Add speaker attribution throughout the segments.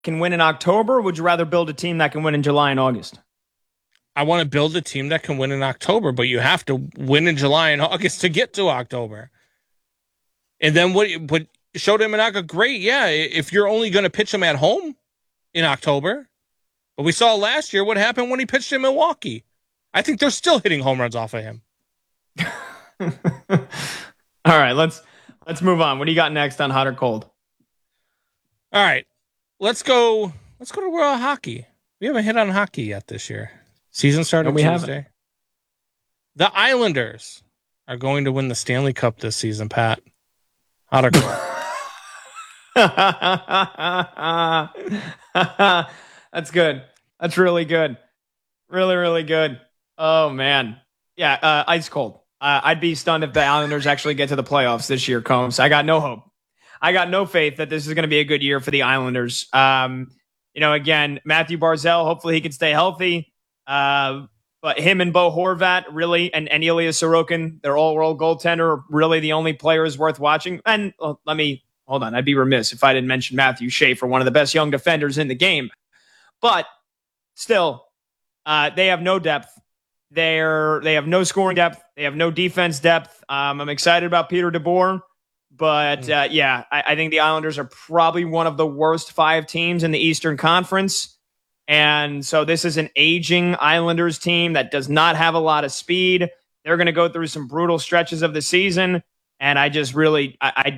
Speaker 1: can win in October? Or would you rather build a team that can win in July and August?
Speaker 2: I want to build a team that can win in October, but you have to win in July and August to get to October. And then what Shoto Imanaga, great, yeah, if you're only going to pitch him at home in October. But we saw last year what happened when he pitched in Milwaukee. I think they're still hitting home runs off of him.
Speaker 1: All right, let's move on. What do you got next on hot or cold?
Speaker 2: All right, let's go to World Hockey. We haven't hit on hockey yet this year. Season started Tuesday. Haven't. The Islanders are going to win the Stanley Cup this season, Pat. Hot or cold?
Speaker 1: That's good. That's really good. Really, really good. Oh, man. Yeah, ice cold. I'd be stunned if the Islanders actually get to the playoffs this year, Combs. I got no hope. I got no faith that this is going to be a good year for the Islanders. Again, Matthew Barzal, hopefully he can stay healthy. But him and Bo Horvat, really, and Ilya Sorokin, their all-world goaltender, are really the only players worth watching. And hold on. I'd be remiss if I didn't mention Matthew Schaefer, one of the best young defenders in the game. But still, they have no depth. They have no scoring depth. They have no defense depth. I'm excited about Peter DeBoer. But, I think the Islanders are probably one of the worst 5 teams in the Eastern Conference. And so this is an aging Islanders team that does not have a lot of speed. They're going to go through some brutal stretches of the season. And I just really,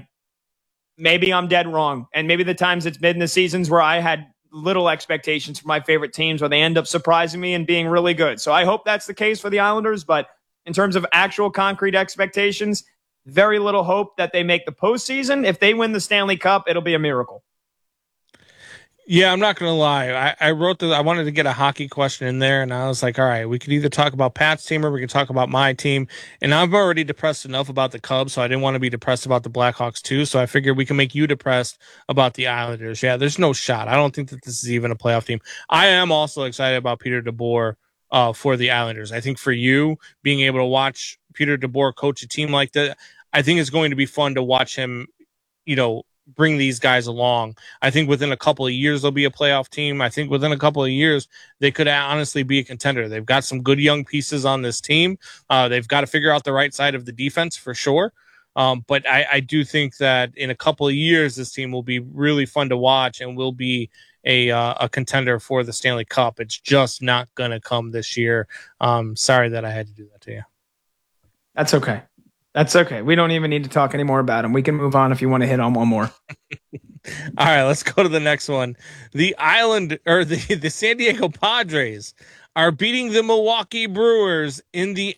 Speaker 1: maybe I'm dead wrong. And maybe the times it's been the seasons where I had little expectations for my favorite teams where they end up surprising me and being really good. So I hope that's the case for the Islanders. But in terms of actual concrete expectations, very little hope that they make the postseason. If they win the Stanley Cup, it'll be a miracle.
Speaker 2: Yeah, I'm not going to lie. I wanted to get a hockey question in there, and I was like, all right, we could either talk about Pat's team or we could talk about my team. And I'm already depressed enough about the Cubs, so I didn't want to be depressed about the Blackhawks too. So I figured we can make you depressed about the Islanders. Yeah, there's no shot. I don't think that this is even a playoff team. I am also excited about Peter DeBoer for the Islanders. I think for you, being able to watch Peter DeBoer coach a team like that, I think it's going to be fun to watch him, bring these guys along. I think within a couple of years, they'll be a playoff team. I think within a couple of years, they could honestly be a contender. They've got some good young pieces on this team. They've got to figure out the right side of the defense for sure. But I do think that in a couple of years, this team will be really fun to watch and will be a contender for the Stanley Cup. It's just not going to come this year. Sorry that I had to do that to you.
Speaker 1: That's okay. That's okay. We don't even need to talk anymore about him. We can move on if you want to hit on one more.
Speaker 2: All right, let's go to the next one. The San Diego Padres are beating the Milwaukee Brewers in the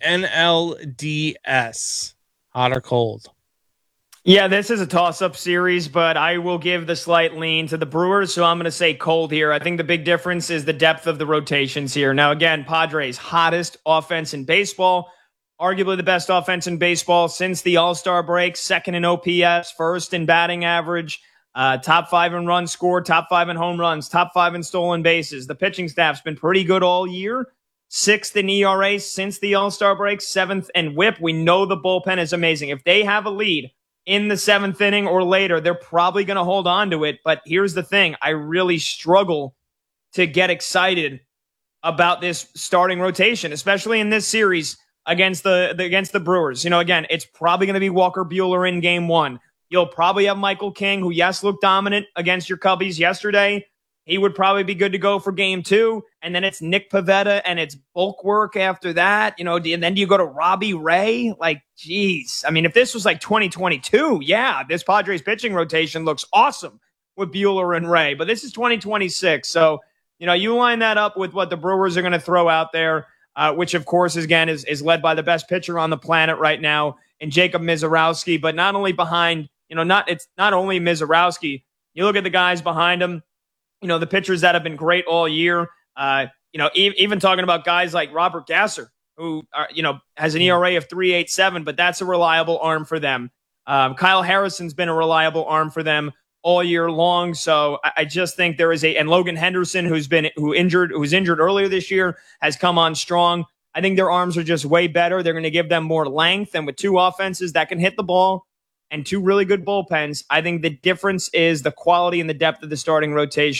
Speaker 2: NLDS. Hot or cold?
Speaker 1: Yeah, this is a toss-up series, but I will give the slight lean to the Brewers, so I'm going to say cold here. I think the big difference is the depth of the rotations here. Now, again, Padres, hottest offense in baseball. Arguably the best offense in baseball since the All-Star break, second in OPS, first in batting average, top 5 in runs scored, top 5 in home runs, top 5 in stolen bases. The pitching staff's been pretty good all year. 6th in ERA since the All-Star break, 7th in WHIP. We know the bullpen is amazing. If they have a lead in the 7th inning or later, they're probably going to hold on to it. But here's the thing. I really struggle to get excited about this starting rotation, especially in this series against the Brewers. Again, it's probably going to be Walker Buehler in game 1. You'll probably have Michael King, who, yes, looked dominant against your Cubbies yesterday. He would probably be good to go for game 2. And then it's Nick Pivetta and it's bulk work after that. And then do you go to Robbie Ray? Like, geez. I mean, if this was like 2022, yeah, this Padres pitching rotation looks awesome with Buehler and Ray. But this is 2026. So, you line that up with what the Brewers are going to throw out there. Which, of course, again, is led by the best pitcher on the planet right now in Jacob Misiorowski. But not only behind, it's not only Misiorowski. You look at the guys behind him, the pitchers that have been great all year. Even talking about guys like Robert Gasser, who has an ERA of 3.87, but that's a reliable arm for them. Kyle Harrison's been a reliable arm for them all year long. So I just think there is and Logan Henderson, who's injured earlier this year, has come on strong. I think their arms are just way better. They're going to give them more length. And with 2 offenses that can hit the ball and 2 really good bullpens, I think the difference is the quality and the depth of the starting rotation.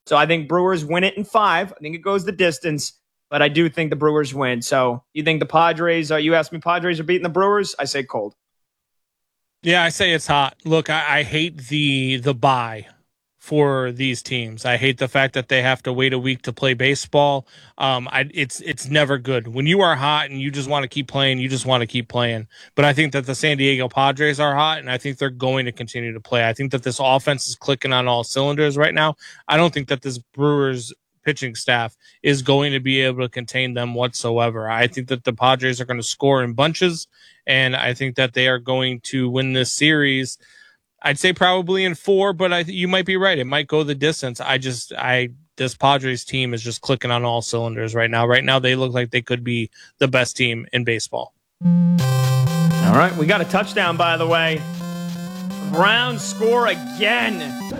Speaker 1: So I think Brewers win it in 5. I think it goes the distance, but I do think the Brewers win. So you think the Padres, you asked me Padres are beating the Brewers? I say cold.
Speaker 2: Yeah, I say it's hot. Look, I hate the bye for these teams. I hate the fact that they have to wait a week to play baseball. It's never good. When you are hot and you just want to keep playing, you just want to keep playing. But I think that the San Diego Padres are hot, and I think they're going to continue to play. I think that this offense is clicking on all cylinders right now. I don't think that this Brewers pitching staff is going to be able to contain them whatsoever. I think that the Padres are going to score in bunches, and I think that they are going to win this series. I'd say probably in 4, but you might be right. It might go the distance. This Padres team is just clicking on all cylinders right now. Right now, they look like they could be the best team in baseball.
Speaker 1: All right, we got a touchdown, by the way. Browns score again.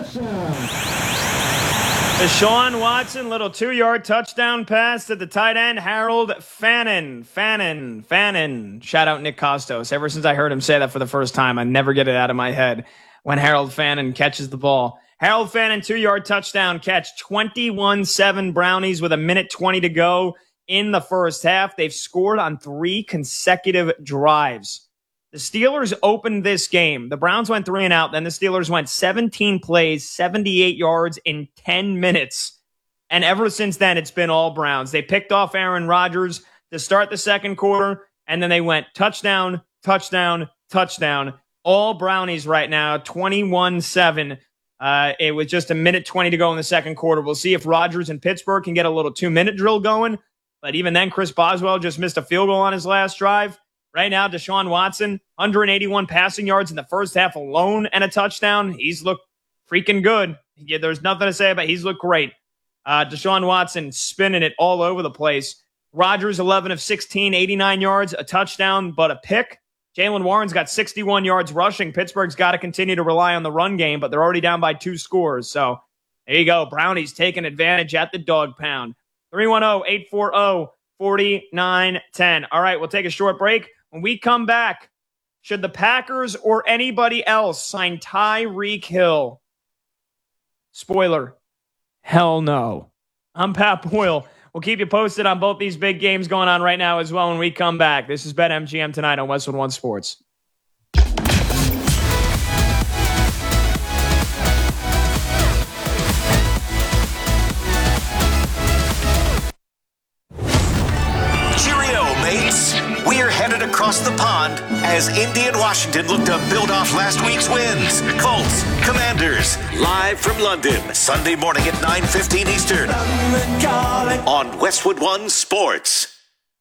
Speaker 1: Deshaun Watson, little 2-yard touchdown pass to the tight end, Harold Fannin. Shout out Nick Costos. Ever since I heard him say that for the first time, I never get it out of my head when Harold Fannin catches the ball. Harold Fannin, 2-yard touchdown catch, 21-7 Brownies with 1:20 to go in the first half. They've scored on 3 consecutive drives. The Steelers opened this game. The Browns went 3 and out. Then the Steelers went 17 plays, 78 yards in 10 minutes. And ever since then, it's been all Browns. They picked off Aaron Rodgers to start the second quarter, and then they went touchdown, touchdown, touchdown. All Brownies right now, 21-7. It was just 1:20 to go in the second quarter. We'll see if Rodgers and Pittsburgh can get a little 2-minute drill going. But even then, Chris Boswell just missed a field goal on his last drive. Right now, Deshaun Watson, 181 passing yards in the first half alone and a touchdown. He's looked freaking good. There's nothing to say about it. He's looked great. Deshaun Watson spinning it all over the place. Rodgers, 11 of 16, 89 yards, a touchdown, but a pick. Jaylen Warren's got 61 yards rushing. Pittsburgh's got to continue to rely on the run game, but they're already down by 2 scores. So there you go. Brownies taking advantage at the dog pound. 310-840-4910. All right, we'll take a short break. When we come back, should the Packers or anybody else sign Tyreek Hill? Spoiler, hell no. I'm Pat Boyle. We'll keep you posted on both these big games going on right now as well when we come back. This is BetMGM tonight on Westwood One Sports.
Speaker 3: We're headed across the pond as Indy and Washington look to build off last week's wins. Colts, Commanders, live from London, Sunday morning at 9:15 Eastern on Westwood One Sports.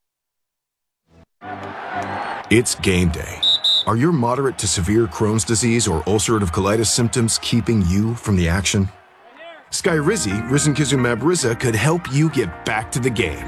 Speaker 4: It's game day. Are your moderate to severe Crohn's disease or ulcerative colitis symptoms keeping you from the action? Skyrizi, risankizumab Riza, could help you get back to the game.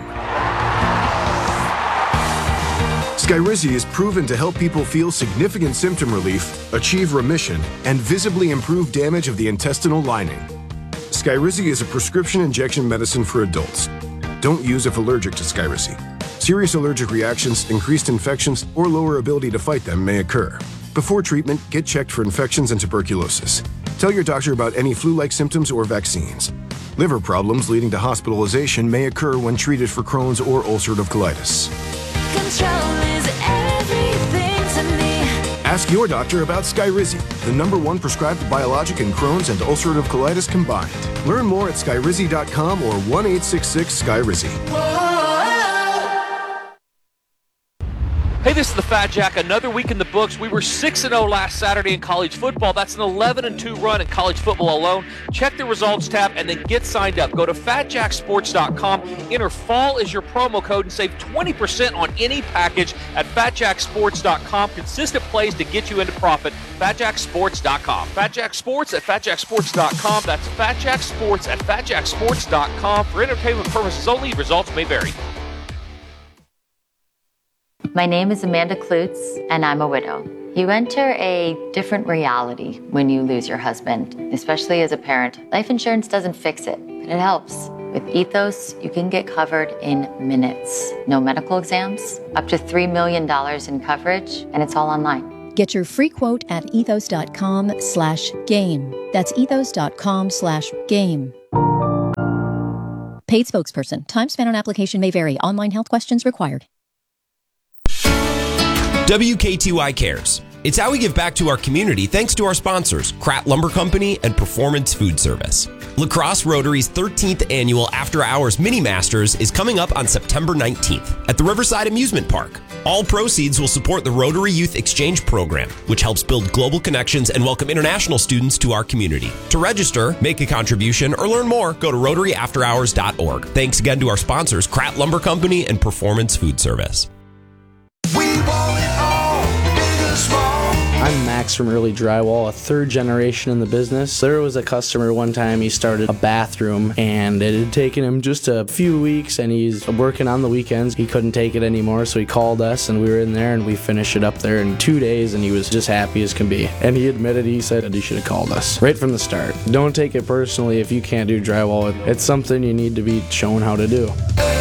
Speaker 4: Skyrizi is proven to help people feel significant symptom relief, achieve remission, and visibly improve damage of the intestinal lining. Skyrizi is a prescription injection medicine for adults. Don't use if allergic to Skyrizi. Serious allergic reactions, increased infections, or lower ability to fight them may occur. Before treatment, get checked for infections and tuberculosis. Tell your doctor about any flu-like symptoms or vaccines. Liver problems leading to hospitalization may occur when treated for Crohn's or ulcerative colitis.
Speaker 5: Control is everything to me.
Speaker 4: Ask your doctor about Skyrizi, the #1 prescribed biologic in Crohn's and ulcerative colitis combined. Learn more at skyrizi.com or 1-866-SKYRIZI.
Speaker 6: Hey, this is the Fat Jack. Another week in the books. We were 6-0 last Saturday in college football. That's an 11-2 run in college football alone. Check the results tab and then get signed up. Go to fatjacksports.com. Enter fall as your promo code and save 20% on any package at fatjacksports.com. Consistent plays to get you into profit. Fatjacksports.com. Fatjacksports at fatjacksports.com. That's fatjacksports at fatjacksports.com. For entertainment purposes only, results may vary.
Speaker 7: My name is Amanda Klutz, and I'm a widow. You enter a different reality when you lose your husband, especially as a parent. Life insurance doesn't fix it, but it helps. With Ethos, you can get covered in minutes. No medical exams, up to $3 million in coverage, and it's all online.
Speaker 8: Get your free quote at ethos.com/game. That's ethos.com/game. Paid spokesperson. Time spent on application may vary. Online health questions required.
Speaker 9: WKTY Cares. It's how we give back to our community thanks to our sponsors, Kratt Lumber Company and Performance Food Service. La Crosse Rotary's 13th annual After Hours Mini Masters is coming up on September 19th at the Riverside Amusement Park. All proceeds will support the Rotary Youth Exchange Program, which helps build global connections and welcome international students to our community. To register, make a contribution, or learn more, go to RotaryAfterHours.org. Thanks again to our sponsors, Kratt Lumber Company and Performance Food Service.
Speaker 10: I'm Max from Early Drywall, a third generation in the business. There was a customer one time, he started a bathroom and it had taken him just a few weeks and he's working on the weekends. He couldn't take it anymore, so he called us and we were in there and we finished it up there in 2 days and he was just happy as can be. And he admitted, he said he should have called us right from the start. Don't take it personally if you can't do drywall. It's something you need to be shown how to do.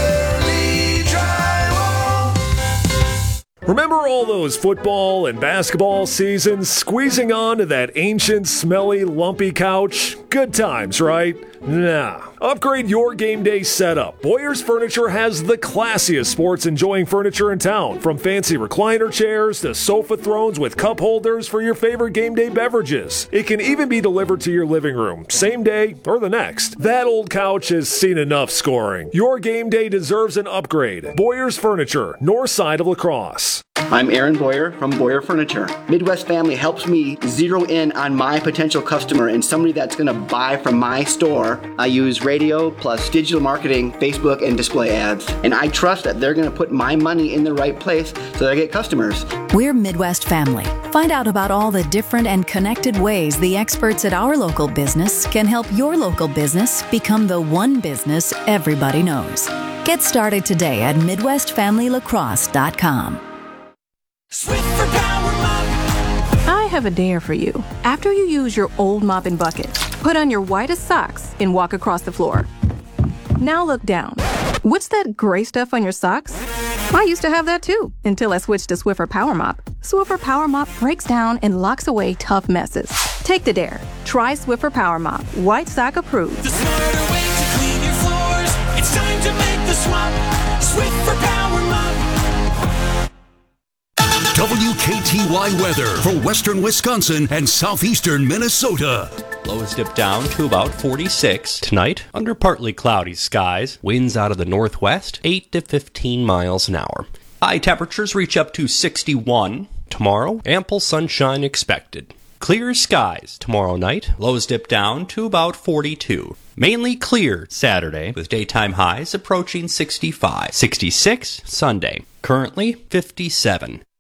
Speaker 11: Remember all those football and basketball seasons squeezing onto that ancient, smelly, lumpy couch? Good times, right? Nah. Upgrade your game day setup. Boyer's Furniture has the classiest sports-enjoying furniture in town, from fancy recliner chairs to sofa thrones with cup holders for your favorite game day beverages. It can even be delivered to your living room, same day or the next. That old couch has seen enough scoring. Your game day deserves an upgrade. Boyer's Furniture, north side of La Crosse.
Speaker 12: I'm Aaron Boyer from Boyer Furniture. Midwest Family helps me zero in on my potential customer and somebody that's going to buy from my store. I use radio plus digital marketing, Facebook, and display ads. And I trust that they're going to put my money in the right place so that I get customers.
Speaker 13: We're Midwest Family. Find out about all the different and connected ways the experts at our local business can help your local business become the one business everybody knows. Get started today at MidwestFamilyLacrosse.com.
Speaker 14: Swiffer Power Mop. I have a dare for you. After you use your old mop and bucket, put on your whitest socks and walk across the floor. Now look down. What's that gray stuff on your socks? I used to have that too, until I switched to Swiffer Power Mop. Swiffer Power Mop breaks down and locks away tough messes. Take the dare. Try Swiffer Power Mop. White sock approved.
Speaker 15: The smarter way to clean your floors. It's time to make the swap. Swiffer Power Mop.
Speaker 16: WKTY weather for western Wisconsin and southeastern Minnesota.
Speaker 17: Lows dip down to about 46. Tonight, under partly cloudy skies, winds out of the northwest, 8 to 15 miles an hour. High temperatures reach up to 61. Tomorrow, ample sunshine expected. Clear skies tomorrow night, lows dip down to about 42. Mainly clear Saturday, with daytime highs approaching 65. 66 Sunday, currently 57.